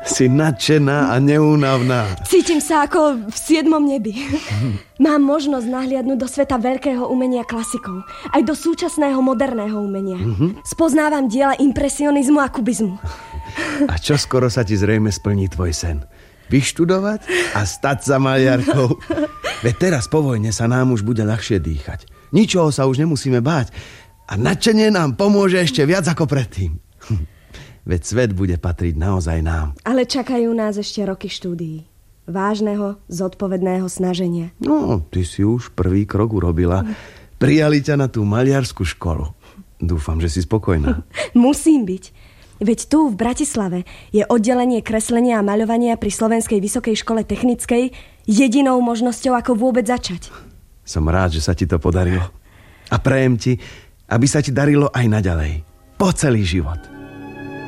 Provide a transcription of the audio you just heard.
Si nadšená a neúnavná. Cítim sa ako v 7. nebi. Mám možnosť nahliadnúť do sveta veľkého umenia klasikov, aj do súčasného moderného umenia. Spoznávam diela impresionizmu a kubizmu. A čoskoro sa ti zrejme splní tvoj sen. Vyštudovať a stať sa maliarkou. Veď teraz po vojne sa nám už bude ľahšie dýchať. Ničoho sa už nemusíme báť. A nadšenie nám pomôže ešte viac ako predtým. Veď svet bude patriť naozaj nám. Ale čakajú nás ešte roky štúdií. Vážneho, zodpovedného snaženia. No, ty si už prvý krok urobila. Prijali ťa na tú maliarsku školu. Dúfam, že si spokojná. Musím byť. Veď tu v Bratislave je oddelenie kreslenia a maľovania pri Slovenskej vysokej škole technickej jedinou možnosťou, ako vôbec začať. Som rád, že sa ti to podarilo. A prajem ti, aby sa ti darilo aj naďalej. Po celý život.